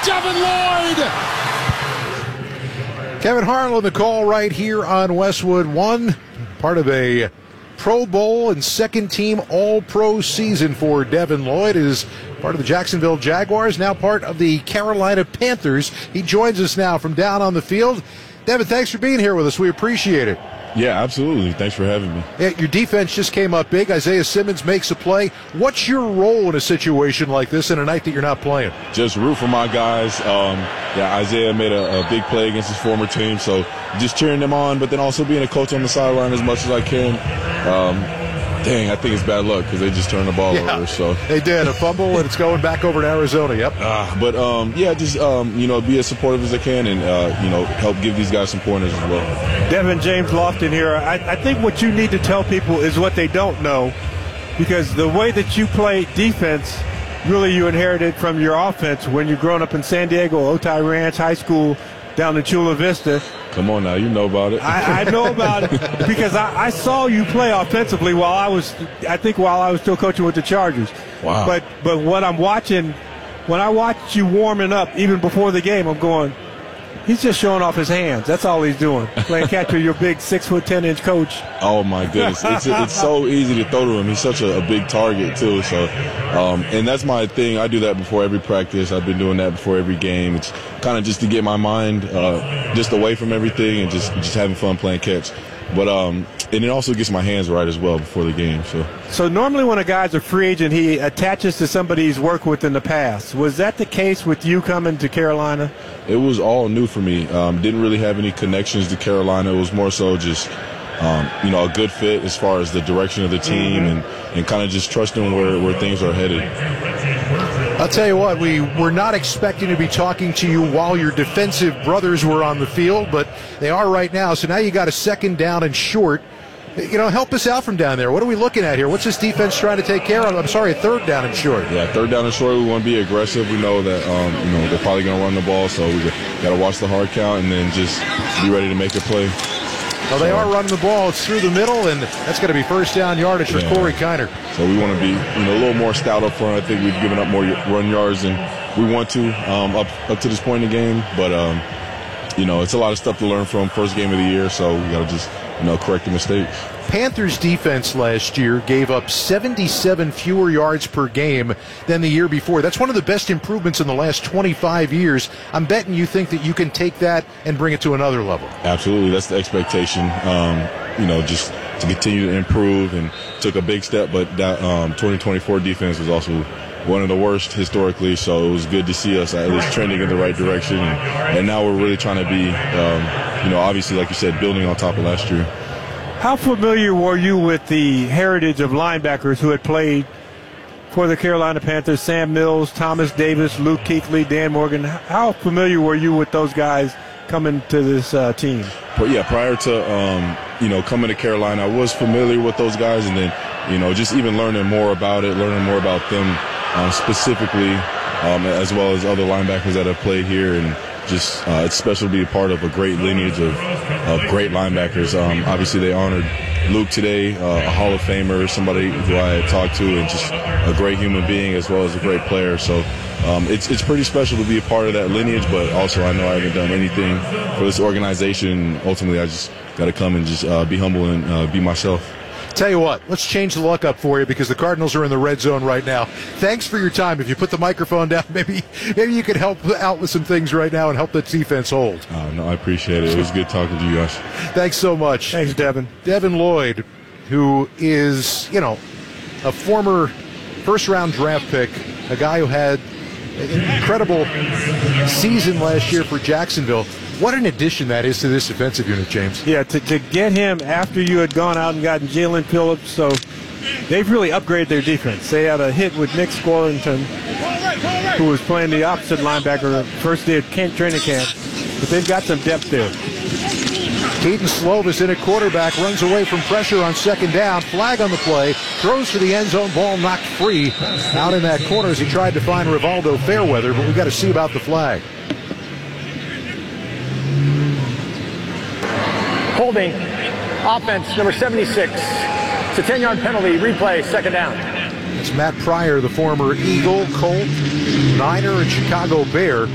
Devin Lloyd. Kevin Harlan, the call right here on Westwood One, part of a Pro Bowl and second-team All-Pro season for Devin Lloyd. Is part of the Jacksonville Jaguars, now part of the Carolina Panthers. He joins us now from down on the field. Devin, thanks for being here with us. We appreciate it. Yeah, absolutely. Thanks for having me. Yeah, your defense just came up big. Isaiah Simmons makes a play. What's your role in a situation like this in a night that you're not playing? Just root for my guys. Isaiah made a big play against his former team, so just cheering them on, but then also being a coach on the sideline as much as I can. I think it's bad luck because they just turned the ball over. So they did a fumble, and it's going back over to Arizona. Yep. Be as supportive as I can, and help give these guys some pointers as well. Devin, James Lofton here. I think what you need to tell people is what they don't know, because the way that you play defense, really you inherited from your offense when you're growing up in San Diego, Otay Ranch High School down in Chula Vista. Come on now, you know about it. I know about it because I saw you play offensively while I was still coaching with the Chargers. Wow. But what I'm watching, when I watch you warming up, even before the game, I'm going, he's just showing off his hands. That's all he's doing. Playing catch with your big 6'10" coach. Oh my goodness, it's so easy to throw to him. He's such a big target too. So, and that's my thing. I do that before every practice. I've been doing that before every game. It's kind of just to get my mind just away from everything and just having fun playing catch. But and it also gets my hands right as well before the game. So normally when a guy's a free agent, he attaches to somebody he's worked with in the past. Was that the case with you coming to Carolina? It was all new for me. Didn't really have any connections to Carolina. It was more so just a good fit as far as the direction of the team and kind of just trusting where things are headed. I'll tell you what, we were not expecting to be talking to you while your defensive brothers were on the field, but they are right now. So now you got a second down and short. Help us out from down there. What are we looking at here? What's this defense trying to take care of? I'm sorry, a third down and short. Yeah, third down and short. We want to be aggressive. We know that they're probably going to run the ball, so we got to watch the hard count and then just be ready to make a play. Well, they are running the ball. It's through the middle, and that's going to be first down yardage for Corey Kiner. So we want to be a little more stout up front. I think we've given up more run yards than we want to up to this point in the game. But, it's a lot of stuff to learn from first game of the year, so we got to just, correct the mistakes. Panthers defense last year gave up 77 fewer yards per game than the year before. That's one of the best improvements in the last 25 years. I'm betting you think that you can take that and bring it to another level. Absolutely. That's the expectation, just to continue to improve, and took a big step, but that 2024 defense was also one of the worst historically, so it was good to see us at least trending in the right direction, and now we're really trying to be, obviously, like you said, building on top of last year. How familiar were you with the heritage of linebackers who had played for the Carolina Panthers? Sam Mills, Thomas Davis, Luke Kuechly, Dan Morgan. How familiar were you with those guys coming to this team? But yeah, prior to coming to Carolina, I was familiar with those guys, and then just even learning more about them specifically, as well as other linebackers that have played here, and just it's special to be a part of a great lineage of great linebackers. Obviously, they honored Luke today, a Hall of Famer, somebody who I had talked to, and just a great human being as well as a great player. So it's pretty special to be a part of that lineage, but also I know I haven't done anything for this organization. Ultimately, I just got to come and just be humble and be myself. Tell you what, let's change the luck up for you because the Cardinals are in the red zone right now. Thanks for your time. If you put the microphone down, maybe you could help out with some things right now and help the defense hold. No, I appreciate it. It was good talking to you guys. Thanks so much. Thanks, Devin. Devin Lloyd, who is, a former first-round draft pick, a guy who had an incredible season last year for Jacksonville. What an addition that is to this defensive unit, James. Yeah, to get him after you had gone out and gotten Jalen Phillips, so they've really upgraded their defense. They had a hit with Nick Squarrington, who was playing the opposite linebacker first day at training camp, but they've got some depth there. Keaton Slovis in at quarterback, runs away from pressure on second down, flag on the play, throws for the end zone, ball knocked free out in that corner as he tried to find Rivaldo Fairweather, but we got to see about the flag. Holding, offense, number 76. It's a 10-yard penalty, replay, second down. It's Matt Pryor, the former Eagle, Colt, Niner, and Chicago Bear.